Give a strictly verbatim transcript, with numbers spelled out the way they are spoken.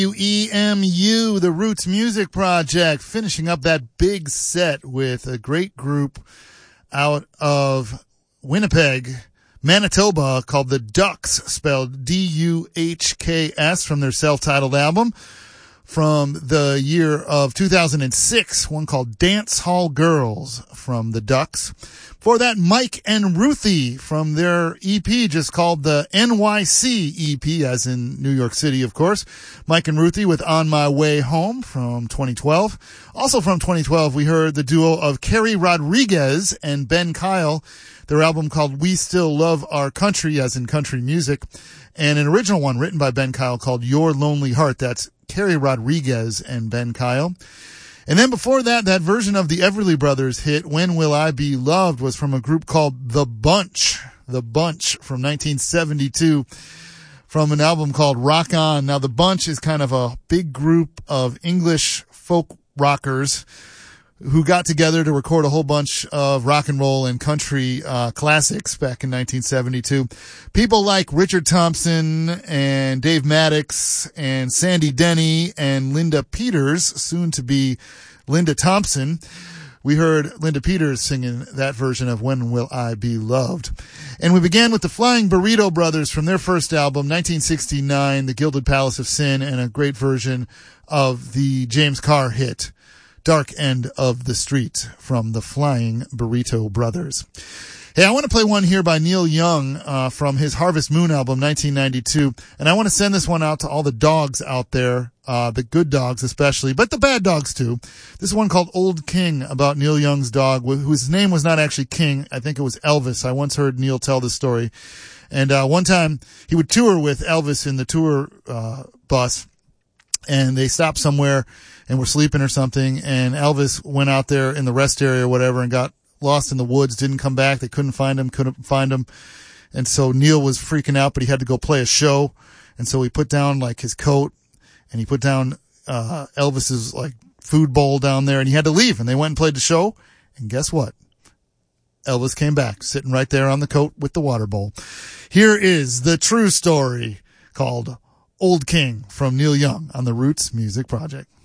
W E M U, the Roots Music Project, finishing up that big set with a great group out of Winnipeg, Manitoba, called the Ducks, spelled D U H K S, from their self-titled album from the year of two thousand six, one called Dance Hall Girls from the Ducks. Before that, Mike and Ruthie from their E P just called the N Y C E P, as in New York City, of course. Mike and Ruthie with On My Way Home from twenty twelve. Also from twenty twelve, we heard the duo of Kerry Rodriguez and Ben Kyle, their album called We Still Love Our Country, as in country music, and an original one written by Ben Kyle called Your Lonely Heart. That's Kerry Rodriguez and Ben Kyle. And then before that, that version of the Everly Brothers hit When Will I Be Loved was from a group called The Bunch. The Bunch from nineteen seventy-two, from an album called Rock On. Now, The Bunch is kind of a big group of English folk rockers who got together to record a whole bunch of rock and roll and country uh classics back in nineteen seventy-two. People like Richard Thompson and Dave Maddox and Sandy Denny and Linda Peters, soon to be Linda Thompson. We heard Linda Peters singing that version of When Will I Be Loved. And we began with the Flying Burrito Brothers from their first album, nineteen sixty-nine, The Gilded Palace of Sin, and a great version of the James Carr hit Dark End of the Street from the Flying Burrito Brothers. Hey, I want to play one here by Neil Young uh, from his Harvest Moon album, nineteen ninety-two. And I want to send this one out to all the dogs out there, uh, the good dogs especially, but the bad dogs too. This is one called Old King, about Neil Young's dog, whose name was not actually King. I think it was Elvis. I once heard Neil tell this story. And uh, one time he would tour with Elvis in the tour uh, bus, and they stopped somewhere and were sleeping or something, and Elvis went out there in the rest area or whatever and got lost in the woods, didn't come back. They couldn't find him, couldn't find him. And so Neil was freaking out, but he had to go play a show. And so he put down like his coat, and he put down uh Elvis's like food bowl down there, and he had to leave. And they went and played the show. And guess what? Elvis came back, sitting right there on the coat with the water bowl. Here is the true story called Old King from Neil Young on the Roots Music Project.